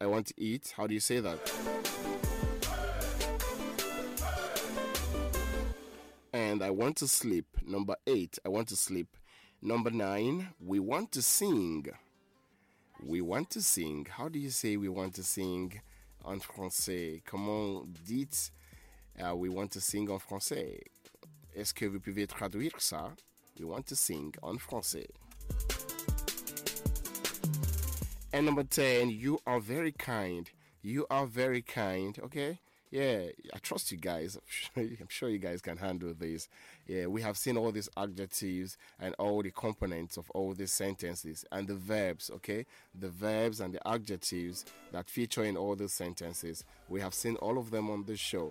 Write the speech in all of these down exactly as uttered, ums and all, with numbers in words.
I want to eat. How do you say that? And I want to sleep. Number eight, I want to sleep. Number nine, we want to sing. We want to sing. How do you say we want to sing en français? Comment dites uh, we want to sing en français? Est-ce que vous pouvez traduire ça? We want to sing en français. And number ten, you are very kind. You are very kind, okay? Yeah, I trust you guys. I'm sure you guys can handle this. Yeah, we have seen all these adjectives and all the components of all these sentences and the verbs, okay? The verbs and the adjectives that feature in all these sentences. We have seen all of them on this show.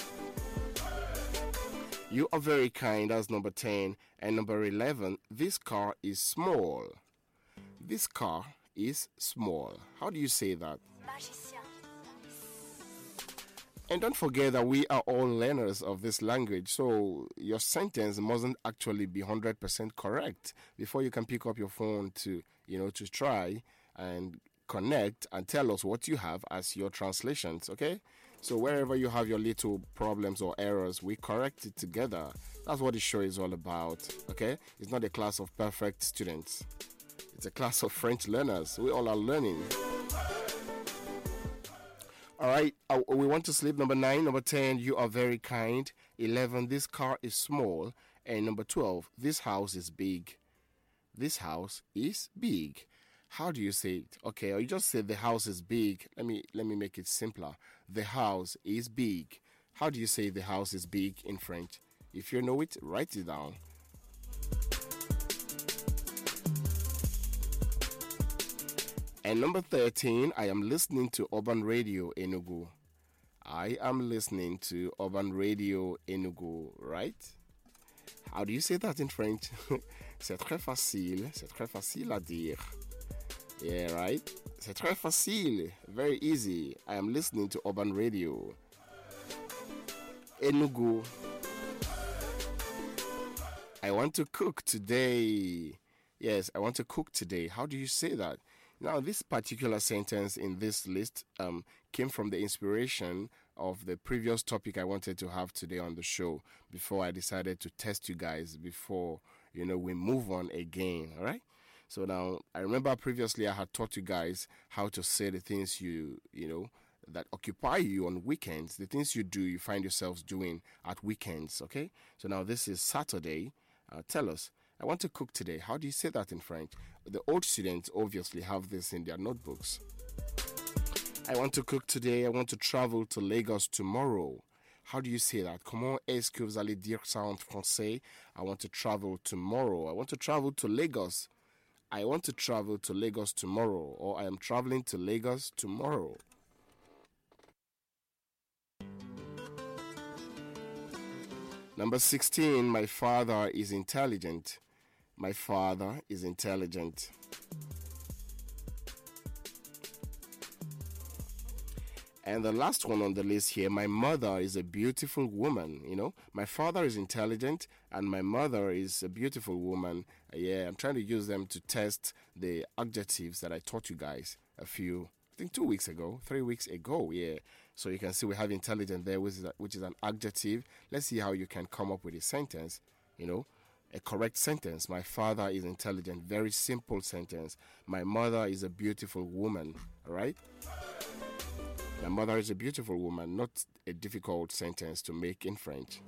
You are very kind, that's number ten. And number eleven, this car is small. This car is small. How do you say that? Magicien. And don't forget that we are all learners of this language, so your sentence mustn't actually be one hundred percent correct before you can pick up your phone to, you know, to try and connect and tell us what you have as your translations, okay? So wherever you have your little problems or errors, we correct it together. That's what the show is all about, okay? It's not a class of perfect students. It's a class of French learners. We all are learning. All right, uh, we want to sleep. Number nine. Number ten, you are very kind. eleven, this car is small. And number twelve, this house is big. This house is big. How do you say it? Okay, or you just say the house is big. Let me let me make it simpler. The house is big. How do you say the house is big in French? If you know it, write it down. And number thirteen, I am listening to Urban Radio Enugu. I am listening to Urban Radio Enugu, right? How do you say that in French? C'est très facile. C'est très facile à dire. Yeah, right? C'est très facile. Very easy. I am listening to Urban Radio Enugu. I want to cook today. Yes, I want to cook today. How do you say that? Now, this particular sentence in this list um, came from the inspiration of the previous topic I wanted to have today on the show before I decided to test you guys before, you know, we move on again, all right? So now, I remember previously I had taught you guys how to say the things you, you know, that occupy you on weekends, the things you do, you find yourselves doing at weekends, okay? So now this is Saturday. Uh, tell us. I want to cook today. How do you say that in French? The old students obviously have this in their notebooks. I want to cook today. I want to travel to Lagos tomorrow. How do you say that? Comment est-ce que vous allez dire ça en français? I want to travel tomorrow. I want to travel to Lagos. I want to travel to Lagos tomorrow. Or I am traveling to Lagos tomorrow. Number sixteen, my father is intelligent. My father is intelligent. And the last one on the list here, my mother is a beautiful woman. You know, my father is intelligent and my mother is a beautiful woman. Uh, yeah, I'm trying to use them to test the adjectives that I taught you guys a few, I think two weeks ago, three weeks ago. Yeah. So you can see we have intelligent there, which is, a, which is an adjective. Let's see how you can come up with a sentence, you know. A correct sentence. My father is intelligent. Very simple sentence. My mother is a beautiful woman. All right? My mother is a beautiful woman. Not a difficult sentence to make in French.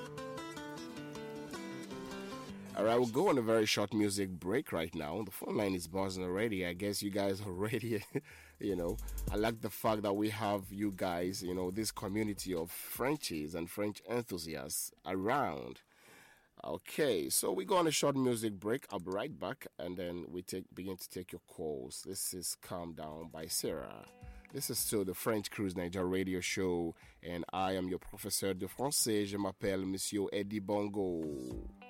All right, we'll go on a very short music break right now. The phone line is buzzing already. I guess you guys are ready. You know, I like the fact that we have you guys, you know, this community of Frenchies and French enthusiasts around. Okay, so we go on a short music break. I'll be right back, and then we take begin to take your calls. This is Calm Down by Sarah. This is still the French Cruise Niger radio show, and I am your professeur de français. Je m'appelle Monsieur Eddie Bongo.